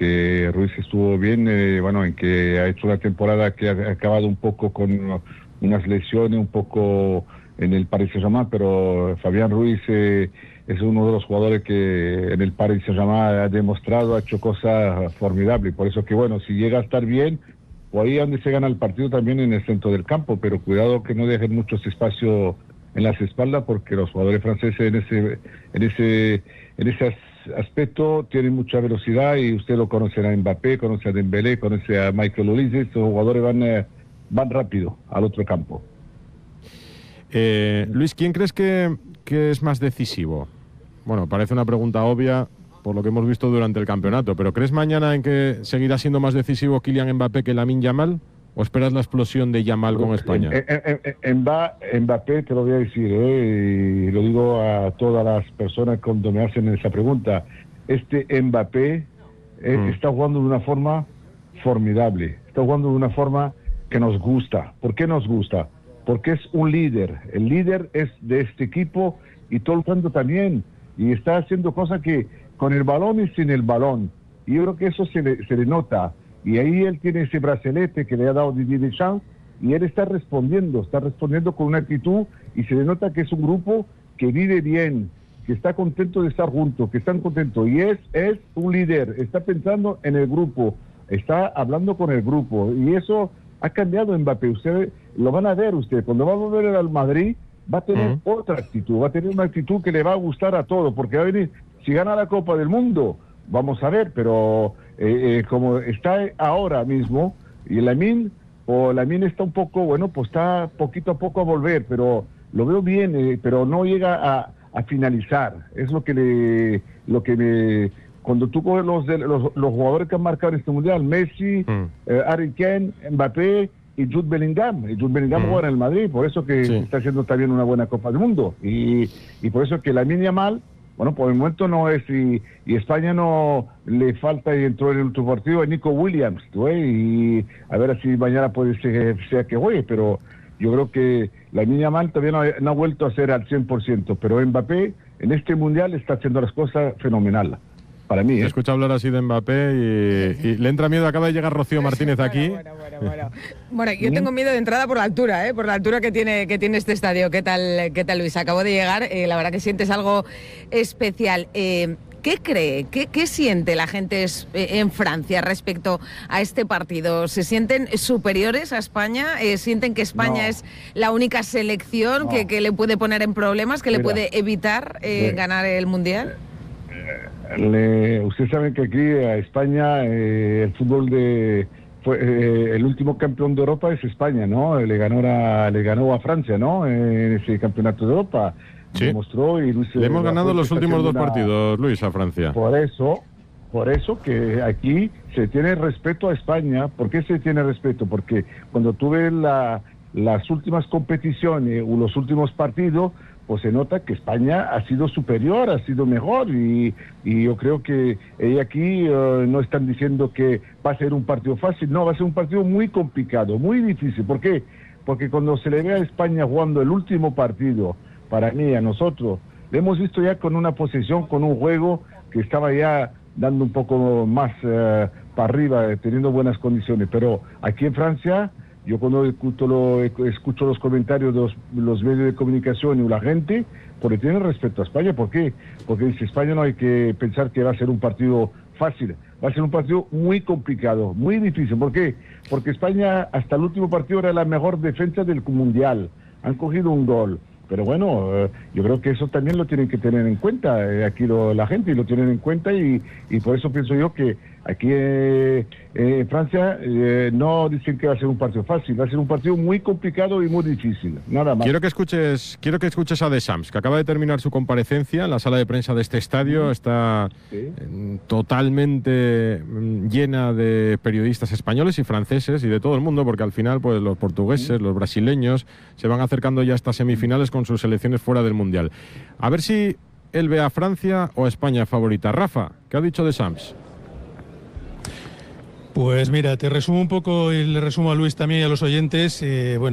que Ruiz estuvo bien, en que ha hecho una temporada que ha acabado un poco con unas lesiones, un poco en el Paris Saint-Germain, pero Fabián Ruiz es uno de los jugadores que en el Paris Saint-Germain ha demostrado, ha hecho cosas formidables. Por eso que, si llega a estar bien, o ahí es donde se gana el partido también en el centro del campo, pero cuidado que no dejen muchos espacios en las espaldas, porque los jugadores franceses en ese aspecto tienen mucha velocidad, y usted lo conocerá a Mbappé, conoce a Dembélé, conoce a Michael Olise. Estos jugadores van rápido al otro campo. Luis, ¿quién crees que es más decisivo? Bueno, parece una pregunta obvia por lo que hemos visto durante el campeonato, pero ¿crees mañana en que seguirá siendo más decisivo Kylian Mbappé que Lamine Yamal? ¿O esperas la explosión de Yamal con España? Mbappé, te lo voy a decir, y lo digo a todas las personas cuando me hacen esa pregunta. Mbappé está jugando de una forma formidable, está jugando de una forma que nos gusta. ¿Por qué nos gusta? Porque es un líder. El líder es de este equipo, y todo el mundo también, y está haciendo cosas que con el balón y sin el balón, y yo creo que eso se le nota, y ahí él tiene ese bracelete que le ha dado Didier Deschamps, y él está respondiendo con una actitud, y se le nota que es un grupo que vive bien, que está contento de estar juntos, que están contentos, y es un líder, está pensando en el grupo, está hablando con el grupo, y eso ha cambiado Mbappé. Ustedes lo van a ver, cuando va a volver al Madrid, va a tener otra actitud, va a tener una actitud que le va a gustar a todos, porque va a venir, si gana la Copa del Mundo, vamos a ver, pero como está ahora mismo, y Lamine está un poco, pues está poquito a poco a volver, pero lo veo bien, pero no llega a finalizar. Es cuando tú coges los jugadores que han marcado en este mundial, Messi, Harry Kane, Mbappé y Jude Bellingham. Y Jude Bellingham juega en el Madrid, por eso que está haciendo también una buena Copa del Mundo. Y por eso que Lamine Yamal, por el momento no es, y España no le falta, y entró en el último partido a Nico Williams, y a ver si mañana puede ser que juegue, pero yo creo que Lamine Yamal todavía no ha vuelto a ser al 100%, pero Mbappé en este mundial está haciendo las cosas fenomenal. Para mí, Te escucha hablar así de Mbappé y le entra miedo. Acaba de llegar Rocío Martínez aquí. Bueno, yo tengo miedo de entrada por la altura, por la altura que tiene este estadio. ¿Qué tal, Luis? Acabo de llegar, la verdad que sientes algo especial. ¿Qué cree? ¿Qué siente la gente en Francia respecto a este partido? ¿Se sienten superiores a España? ¿Sienten que España es la única selección que le puede poner en problemas, que le puede evitar ganar el Mundial? Ustedes saben que aquí a España el fútbol el último campeón de Europa es España, ¿no? Le ganó a Francia, ¿no? En ese campeonato de Europa. Sí. Demostró, y Luis, le hemos ganado los últimos dos partidos, Luis, a Francia. Por eso que aquí se tiene respeto a España. ¿Por qué se tiene respeto? Porque cuando tuve las últimas competiciones o los últimos partidos, pues se nota que España ha sido superior, ha sido mejor, y yo creo que aquí no están diciendo que va a ser un partido fácil, no, va a ser un partido muy complicado, muy difícil. ¿Por qué? Porque cuando se le ve a España jugando el último partido, para mí, a nosotros, le hemos visto ya con una posesión, con un juego que estaba ya dando un poco más para arriba, teniendo buenas condiciones, pero aquí en Francia, yo cuando escucho los comentarios de los medios de comunicación y la gente, porque tienen respeto a España. ¿Por qué? Porque dice, España no hay que pensar que va a ser un partido fácil, va a ser un partido muy complicado, muy difícil. ¿Por qué? Porque España hasta el último partido era la mejor defensa del Mundial, han cogido un gol. Pero yo creo que eso también lo tienen que tener en cuenta aquí la gente, y lo tienen en cuenta, y por eso pienso yo que aquí en Francia no dicen que va a ser un partido fácil, va a ser un partido muy complicado y muy difícil, nada más. Quiero que escuches a Deschamps, que acaba de terminar su comparecencia en la sala de prensa de este estadio. Está totalmente llena de periodistas españoles y franceses y de todo el mundo, porque al final pues los portugueses, los brasileños se van acercando ya a estas semifinales con sus selecciones fuera del Mundial. A ver si él ve a Francia o a España favorita. Rafa, ¿qué ha dicho Deschamps? Pues mira, te resumo un poco y le resumo a Luis también y a los oyentes. Bueno,